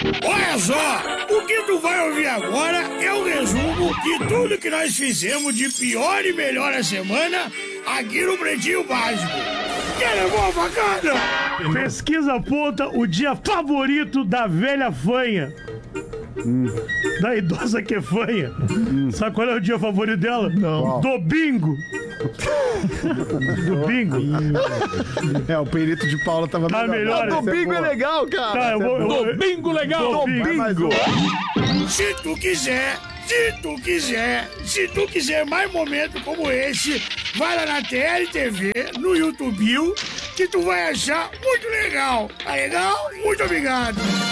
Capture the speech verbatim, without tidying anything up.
Olha só, o que tu vai ouvir agora é o resumo de tudo que nós fizemos de pior e melhor a semana aqui no Pretinho Básico. Quer levar a facada? Pesquisa aponta o dia favorito da velha fanha. Hum. Da idosa que é fanha. Hum. Sabe qual é o dia favorito dela? Não. Do bingo. Do bingo. É, o perito de Paula tava tá melhor. melhor. Do bingo é legal, cara. Tá, eu vou, eu vou... Do bingo legal. Do bingo. Se tu quiser, se tu quiser, se tu quiser mais momentos como esse, vai lá na T L T V, no YouTube, que tu vai achar muito legal. Tá legal? Muito obrigado.